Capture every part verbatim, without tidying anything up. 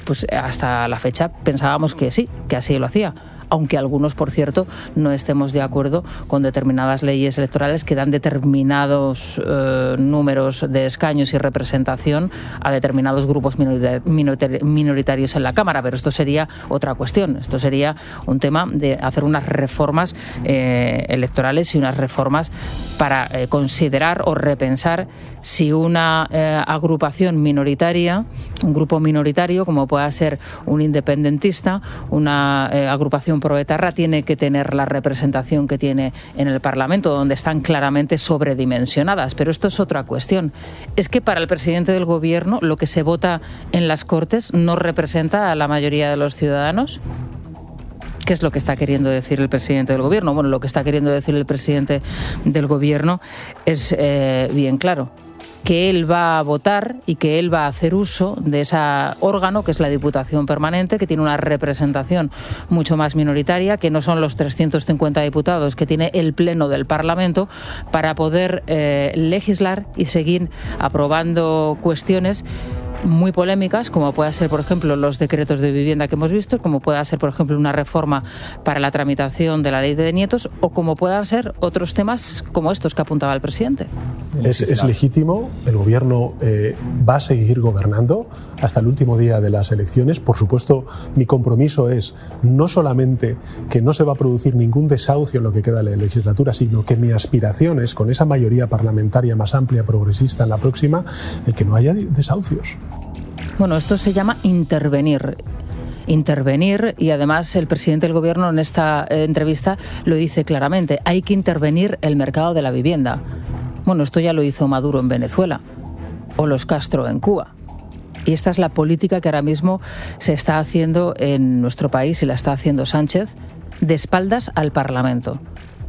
pues hasta la fecha pensábamos que sí, que así lo hacía. Aunque algunos, por cierto, no estemos de acuerdo con determinadas leyes electorales que dan determinados eh, números de escaños y representación a determinados grupos minoritarios en la Cámara, pero esto sería otra cuestión. Esto sería un tema de hacer unas reformas eh, electorales y unas reformas para eh, considerar o repensar si una eh, agrupación minoritaria, un grupo minoritario, como pueda ser un independentista, una eh, agrupación proetarra, tiene que tener la representación que tiene en el Parlamento, donde están claramente sobredimensionadas. Pero esto es otra cuestión. Es que para el presidente del Gobierno lo que se vota en las Cortes no representa a la mayoría de los ciudadanos. ¿Qué es lo que está queriendo decir el presidente del Gobierno? Bueno, lo que está queriendo decir el presidente del Gobierno es eh, bien claro, que él va a votar y que él va a hacer uso de ese órgano que es la Diputación Permanente, que tiene una representación mucho más minoritaria, que no son los trescientos cincuenta diputados que tiene el Pleno del Parlamento, para poder eh, legislar y seguir aprobando cuestiones muy polémicas, como pueda ser, por ejemplo, los decretos de vivienda que hemos visto, como pueda ser, por ejemplo, una reforma para la tramitación de la ley de nietos, o como puedan ser otros temas como estos que apuntaba el presidente. Es, es legítimo, el Gobierno eh, va a seguir gobernando hasta el último día de las elecciones. Por supuesto, mi compromiso es no solamente que no se va a producir ningún desahucio en lo que queda de la legislatura, sino que mi aspiración es, con esa mayoría parlamentaria más amplia, progresista en la próxima, el que no haya desahucios. Bueno, esto se llama intervenir. Intervenir, y además el presidente del Gobierno en esta entrevista lo dice claramente, hay que intervenir el mercado de la vivienda. Bueno, esto ya lo hizo Maduro en Venezuela o los Castro en Cuba. Y esta es la política que ahora mismo se está haciendo en nuestro país y la está haciendo Sánchez de espaldas al Parlamento,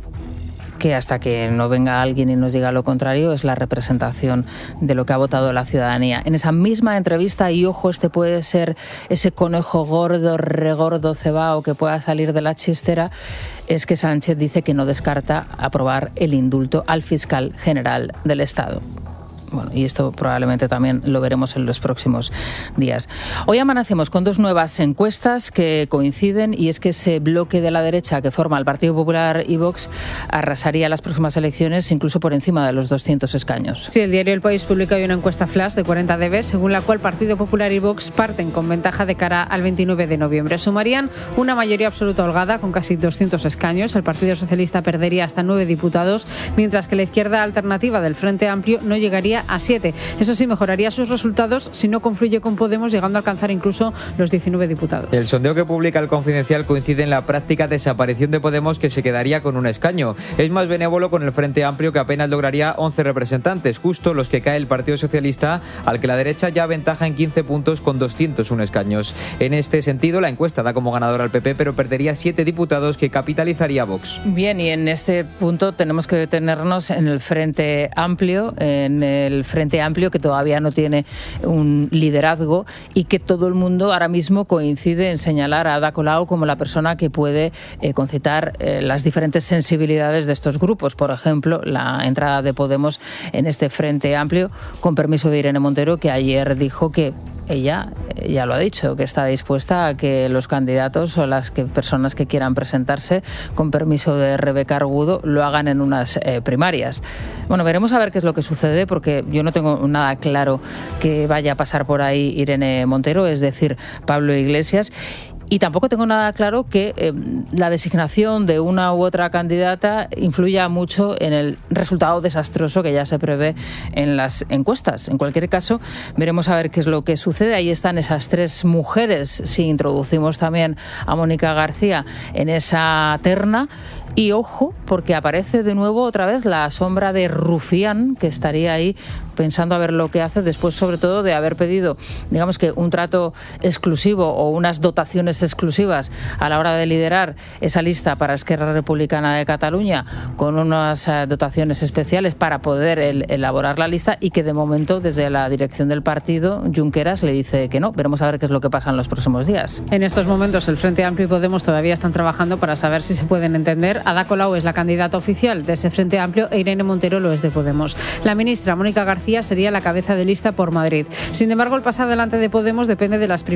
que hasta que no venga alguien y nos diga lo contrario es la representación de lo que ha votado la ciudadanía. En esa misma entrevista, y ojo, este puede ser ese conejo gordo, regordo, cebao que pueda salir de la chistera, es que Sánchez dice que no descarta aprobar el indulto al fiscal general del Estado. Bueno, y esto probablemente también lo veremos en los próximos días. Hoy amanecemos con dos nuevas encuestas que coinciden, y es que ese bloque de la derecha que forma el Partido Popular y Vox arrasaría las próximas elecciones incluso por encima de los doscientos escaños. Sí, el diario El País publica hoy una encuesta flash de cuarenta D B, según la cual Partido Popular y Vox parten con ventaja de cara al veintinueve de noviembre. Sumarían una mayoría absoluta holgada con casi doscientos escaños. El Partido Socialista perdería hasta nueve diputados, mientras que la izquierda alternativa del Frente Amplio no llegaría a siete. Eso sí, mejoraría sus resultados si no confluye con Podemos, llegando a alcanzar incluso los diecinueve diputados. El sondeo que publica El Confidencial coincide en la práctica desaparición de Podemos, que se quedaría con un escaño. Es más benévolo con el Frente Amplio, que apenas lograría once representantes, justo los que cae el Partido Socialista, al que la derecha ya aventaja en quince puntos con doscientos uno escaños. En este sentido, la encuesta da como ganador al P P, pero perdería siete diputados que capitalizaría Vox. Bien, y en este punto tenemos que detenernos en el Frente Amplio, en el El Frente Amplio, que todavía no tiene un liderazgo y que todo el mundo ahora mismo coincide en señalar a Ada Colau como la persona que puede eh, concitar eh, las diferentes sensibilidades de estos grupos. Por ejemplo, la entrada de Podemos en este Frente Amplio, con permiso de Irene Montero, que ayer dijo que ella ya lo ha dicho, que está dispuesta a que los candidatos o las que, personas que quieran presentarse, con permiso de Rebeca Argudo, lo hagan en unas eh, primarias. Bueno, veremos a ver qué es lo que sucede, porque yo no tengo nada claro que vaya a pasar por ahí Irene Montero, es decir, Pablo Iglesias. Y tampoco tengo nada claro que eh, la designación de una u otra candidata influya mucho en el resultado desastroso que ya se prevé en las encuestas. En cualquier caso, veremos a ver qué es lo que sucede. Ahí están esas tres mujeres, si introducimos también a Mónica García en esa terna. Y ojo, porque aparece de nuevo otra vez la sombra de Rufián, que estaría ahí pensando a ver lo que hace, después sobre todo de haber pedido, digamos que un trato exclusivo o unas dotaciones exclusivas a la hora de liderar esa lista para Esquerra Republicana de Cataluña, con unas uh, dotaciones especiales para poder el, elaborar la lista, y que de momento desde la dirección del partido, Junqueras, le dice que no. Veremos a ver qué es lo que pasa en los próximos días. En estos momentos el Frente Amplio y Podemos todavía están trabajando para saber si se pueden entender. Ada Colau es la candidata oficial de ese Frente Amplio e Irene Montero lo es de Podemos. La ministra Mónica García sería la cabeza de lista por Madrid. Sin embargo, el pasar delante de Podemos depende de las